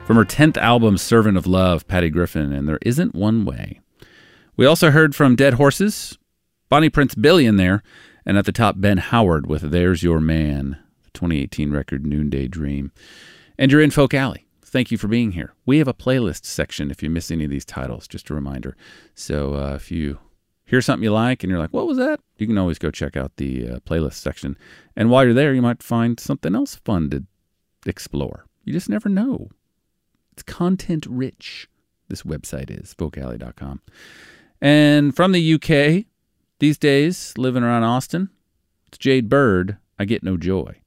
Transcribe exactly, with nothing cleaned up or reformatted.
From her tenth album, Servant of Love, Patty Griffin, and There Isn't One Way. We also heard from Dead Horses, Bonnie Prince Billy in there, and at the top, Ben Howard with There's Your Man, the twenty eighteen record Noonday Dream. And you're in Folk Alley. Thank you for being here. We have a playlist section if you miss any of these titles, just a reminder. So uh, if you hear something you like and you're like, what was that? You can always go check out the uh, playlist section. And while you're there, you might find something else fun to explore. You just never know. It's content rich, this website is, folk alley dot com. And from the U K, these days, living around Austin, it's Jade Bird, I Get No Joy.